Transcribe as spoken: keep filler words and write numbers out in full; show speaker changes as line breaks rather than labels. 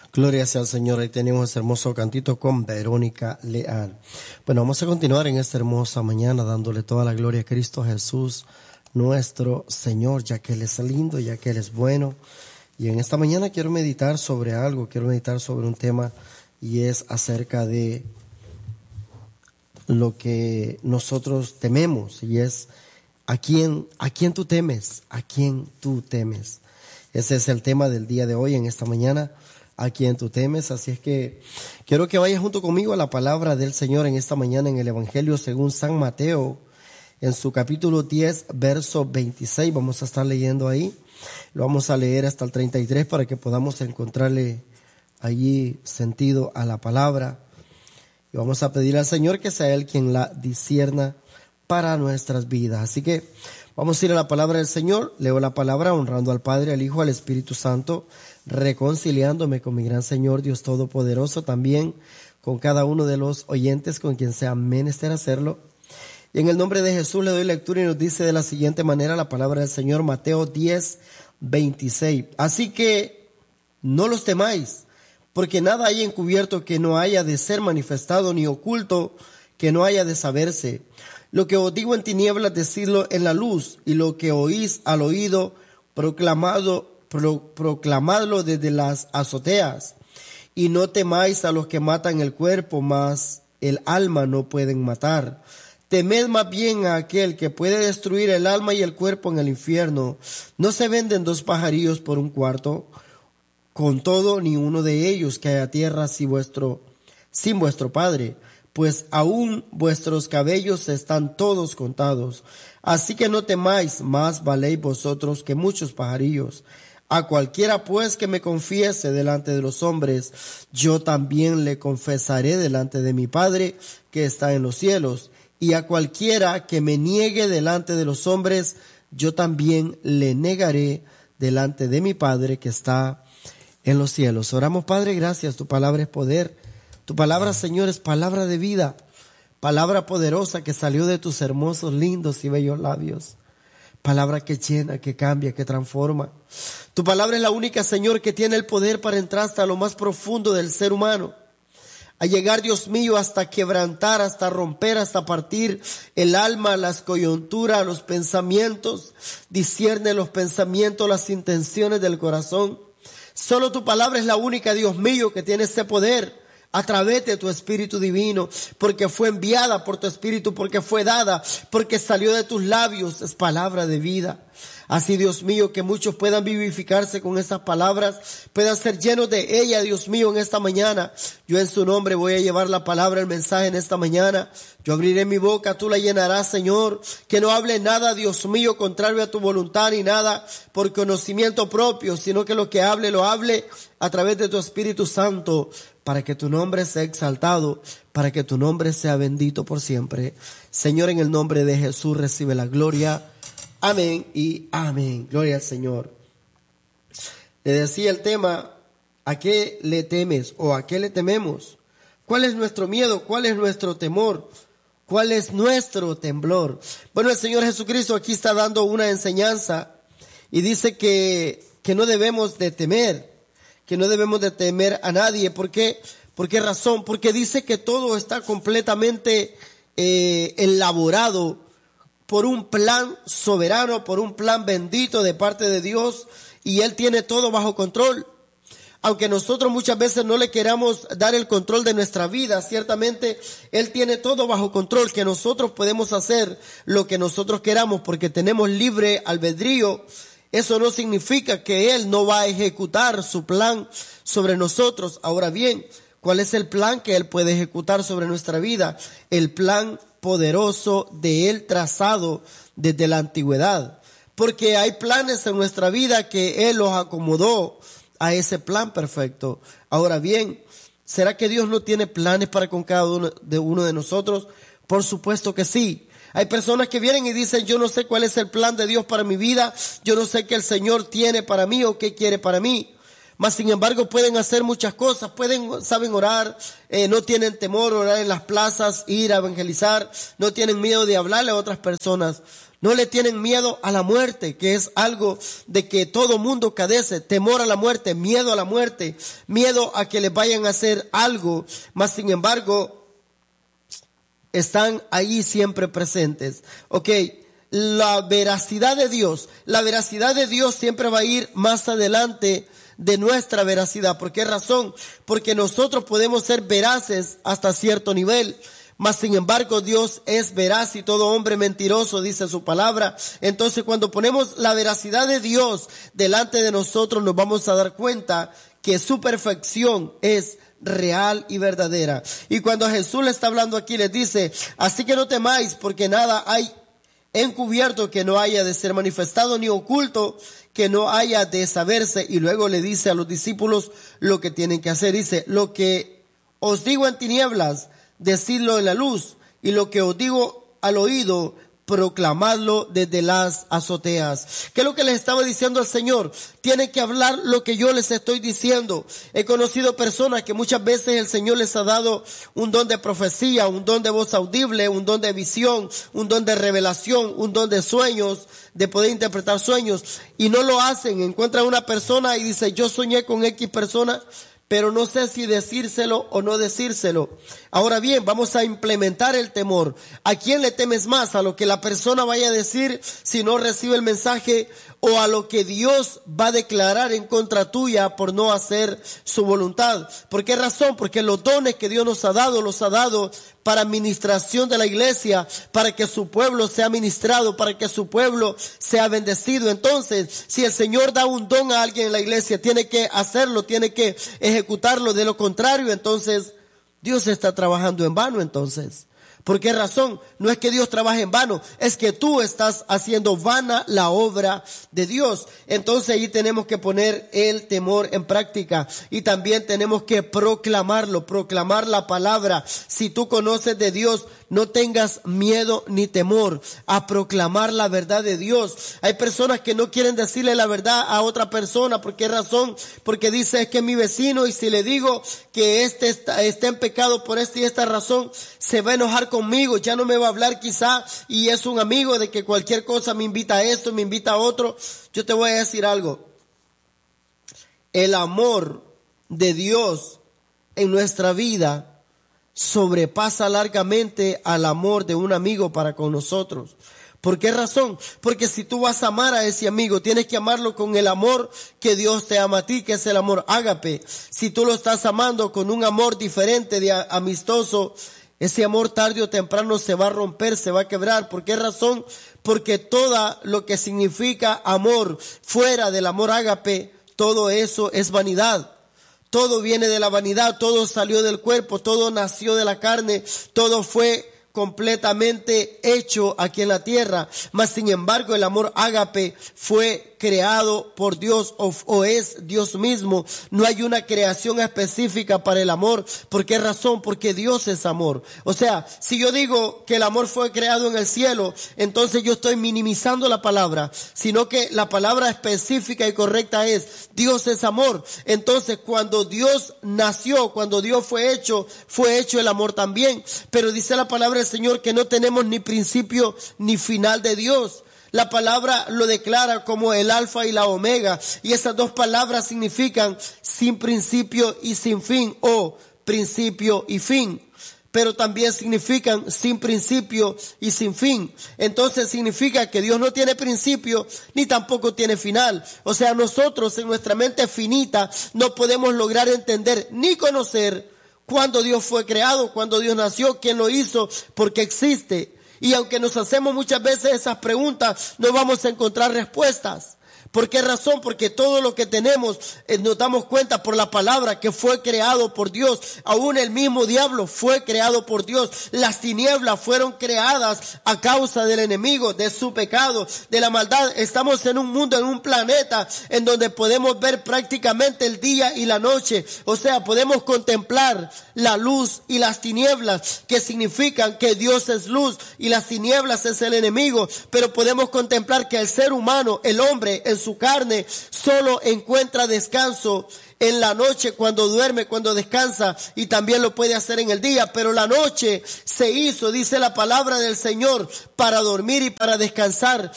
Gloria sea al Señor. Ahí tenemos ese hermoso cantito con Verónica Leal. Bueno, vamos a continuar en esta hermosa mañana dándole toda la gloria a Cristo Jesús, nuestro Señor, ya que Él es lindo, ya que Él es bueno. Y en esta mañana quiero meditar sobre algo, quiero meditar sobre un tema, y es acerca de lo que nosotros tememos, y es ¿a quién, a quién tú temes? ¿A quién tú temes? Ese es el tema del día de hoy, en esta mañana. ¿A quién tú temes? Así es que quiero que vayas junto conmigo a la palabra del Señor en esta mañana en el Evangelio según San Mateo, en su capítulo diez, verso veintiséis. Vamos a estar leyendo ahí. Lo vamos a leer hasta el treinta y tres para que podamos encontrarle allí sentido a la palabra. Y vamos a pedir al Señor que sea Él quien la discierna para nuestras vidas. Así que vamos a ir a la palabra del Señor. Leo la palabra honrando al Padre, al Hijo, al Espíritu Santo, reconciliándome con mi gran Señor Dios Todopoderoso, también con cada uno de los oyentes con quien sea menester hacerlo. Y en el nombre de Jesús le doy lectura y nos dice de la siguiente manera la palabra del Señor, Mateo diez, veintiséis. Así que no los temáis, porque nada hay encubierto que no haya de ser manifestado, ni oculto que no haya de saberse. Lo que os digo en tinieblas, decidlo en la luz, y lo que oís al oído, proclamado Pro, proclamadlo desde las azoteas. Y no temáis a los que matan el cuerpo, mas el alma no pueden matar. Temed más bien a aquel que puede destruir el alma y el cuerpo en el infierno. ¿No se venden dos pajarillos por un cuarto? Con todo, ni uno de ellos cae a tierra sin vuestro, sin vuestro Padre, pues aún vuestros cabellos están todos contados. Así que no temáis, más valéis vosotros que muchos pajarillos. A cualquiera pues que me confiese delante de los hombres, yo también le confesaré delante de mi Padre que está en los cielos. Y a cualquiera que me niegue delante de los hombres, yo también le negaré delante de mi Padre que está en los cielos. Oramos, Padre, gracias. Tu palabra es poder. Tu palabra, Señor, es palabra de vida. Palabra poderosa que salió de tus hermosos, lindos y bellos labios. Palabra que llena, que cambia, que transforma. Tu palabra es la única, Señor, que tiene el poder para entrar hasta lo más profundo del ser humano. A llegar, Dios mío, hasta quebrantar, hasta romper, hasta partir el alma, las coyunturas, los pensamientos. Discierne los pensamientos, las intenciones del corazón. Solo tu palabra es la única, Dios mío, que tiene ese poder a través de tu Espíritu Divino, porque fue enviada por tu Espíritu, porque fue dada, porque salió de tus labios, es palabra de vida. Así, Dios mío, que muchos puedan vivificarse con estas palabras, puedan ser llenos de ella, Dios mío, en esta mañana. Yo en su nombre voy a llevar la palabra, el mensaje en esta mañana. Yo abriré mi boca, tú la llenarás, Señor. Que no hable nada, Dios mío, contrario a tu voluntad, ni nada por conocimiento propio, sino que lo que hable, lo hable a través de tu Espíritu Santo, para que tu nombre sea exaltado, para que tu nombre sea bendito por siempre. Señor, en el nombre de Jesús recibe la gloria. Amén y amén. Gloria al Señor. Le decía el tema, ¿a qué le temes o a qué le tememos? ¿Cuál es nuestro miedo? ¿Cuál es nuestro temor? ¿Cuál es nuestro temblor? Bueno, el Señor Jesucristo aquí está dando una enseñanza y dice que, que no debemos de temer, que no debemos de temer a nadie. ¿Por qué? ¿Por qué razón? Porque dice que todo está completamente eh, elaborado por un plan soberano, por un plan bendito de parte de Dios, y Él tiene todo bajo control. Aunque nosotros muchas veces no le queramos dar el control de nuestra vida, ciertamente Él tiene todo bajo control, que nosotros podemos hacer lo que nosotros queramos porque tenemos libre albedrío. Eso no significa que Él no va a ejecutar su plan sobre nosotros. Ahora bien, ¿cuál es el plan que Él puede ejecutar sobre nuestra vida? El plan poderoso de Él trazado desde la antigüedad, porque hay planes en nuestra vida que Él los acomodó a ese plan perfecto. Ahora bien, ¿será que Dios no tiene planes para con cada uno de uno de nosotros? Por supuesto que sí. Hay personas que vienen y dicen, yo no sé cuál es el plan de Dios para mi vida, yo no sé qué el Señor tiene para mí o qué quiere para mí. Mas sin embargo pueden hacer muchas cosas, pueden, saben orar, eh, no tienen temor a orar en las plazas, ir a evangelizar, no tienen miedo de hablarle a otras personas. No le tienen miedo a la muerte, que es algo de que todo mundo cadece. Temor a la muerte, miedo a la muerte, miedo a que les vayan a hacer algo. Mas sin embargo, están ahí siempre presentes. Ok, la veracidad de Dios, la veracidad de Dios siempre va a ir más adelante de nuestra veracidad. ¿Por qué razón? Porque nosotros podemos ser veraces hasta cierto nivel. Mas sin embargo Dios es veraz y todo hombre mentiroso, dice su palabra. Entonces cuando ponemos la veracidad de Dios delante de nosotros, nos vamos a dar cuenta que su perfección es real y verdadera. Y cuando Jesús le está hablando aquí, les dice: así que no temáis, porque nada hay encubierto que no haya de ser manifestado, ni oculto que no haya de saberse. Y luego le dice a los discípulos lo que tienen que hacer. Dice: lo que os digo en tinieblas, decidlo en la luz, y lo que os digo al oído, proclamadlo desde las azoteas. ¿Qué es lo que les estaba diciendo el Señor? Tienen que hablar lo que yo les estoy diciendo. He conocido personas que muchas veces el Señor les ha dado un don de profecía, un don de voz audible, un don de visión, un don de revelación, un don de sueños, de poder interpretar sueños, y no lo hacen. Encuentran una persona y dice: yo soñé con X persona, pero no sé si decírselo o no decírselo. Ahora bien, vamos a implementar el temor. ¿A quién le temes más? ¿A lo que la persona vaya a decir si no recibe el mensaje, o a lo que Dios va a declarar en contra tuya por no hacer su voluntad? ¿Por qué razón? Porque los dones que Dios nos ha dado, los ha dado para administración de la iglesia, para que su pueblo sea ministrado, para que su pueblo sea bendecido. Entonces, si el Señor da un don a alguien en la iglesia, tiene que hacerlo, tiene que ejecutarlo. De lo contrario, entonces Dios está trabajando en vano. Entonces, ¿por qué razón? No es que Dios trabaje en vano, es que tú estás haciendo vana la obra de Dios. Entonces ahí tenemos que poner el temor en práctica, y también tenemos que proclamarlo, proclamar la palabra. Si tú conoces de Dios, no tengas miedo ni temor a proclamar la verdad de Dios. Hay personas que no quieren decirle la verdad a otra persona. ¿Por qué razón? Porque dice: es que mi vecino, y si le digo que este está, está en pecado por esta y esta razón, se va a enojar conmigo, ya no me va a hablar quizá, y es un amigo de que cualquier cosa me invita a esto, me invita a otro. Yo te voy a decir algo: el amor de Dios en nuestra vida sobrepasa largamente al amor de un amigo para con nosotros. ¿Por qué razón? Porque si tú vas a amar a ese amigo, tienes que amarlo con el amor que Dios te ama a ti, que es el amor ágape. Si tú lo estás amando con un amor diferente, de amistoso, ese amor tarde o temprano se va a romper, se va a quebrar. ¿Por qué razón? Porque todo lo que significa amor fuera del amor ágape, todo eso es vanidad. Todo viene de la vanidad, todo salió del cuerpo, todo nació de la carne, todo fue completamente hecho aquí en la tierra. Mas sin embargo, el amor ágape fue creado por Dios, o, o es Dios mismo. No hay una creación específica para el amor. ¿Por qué razón? Porque Dios es amor. O sea, si yo digo que el amor fue creado en el cielo, entonces yo estoy minimizando la palabra, sino que la palabra específica y correcta es: Dios es amor. Entonces, cuando Dios nació, cuando Dios fue hecho, fue hecho el amor también. Pero dice la palabra del Señor que no tenemos ni principio ni final de Dios. La palabra lo declara como el alfa y la omega, y esas dos palabras significan sin principio y sin fin, o principio y fin. Pero también significan sin principio y sin fin. Entonces significa que Dios no tiene principio ni tampoco tiene final. O sea, nosotros en nuestra mente finita no podemos lograr entender ni conocer cuándo Dios fue creado, cuándo Dios nació, quién lo hizo, porque existe. Y aunque nos hacemos muchas veces esas preguntas, no vamos a encontrar respuestas. ¿Por qué razón? Porque todo lo que tenemos eh, nos damos cuenta por la palabra que fue creado por Dios. Aún el mismo diablo fue creado por Dios. Las tinieblas fueron creadas a causa del enemigo, de su pecado, de la maldad. Estamos en un mundo, en un planeta en donde podemos ver prácticamente el día y la noche. O sea, podemos contemplar la luz y las tinieblas, que significan que Dios es luz y las tinieblas es el enemigo. Pero podemos contemplar que el ser humano, el hombre, en su carne, solo encuentra descanso en la noche cuando duerme, cuando descansa, y también lo puede hacer en el día. Pero la noche se hizo, dice la palabra del Señor, para dormir y para descansar.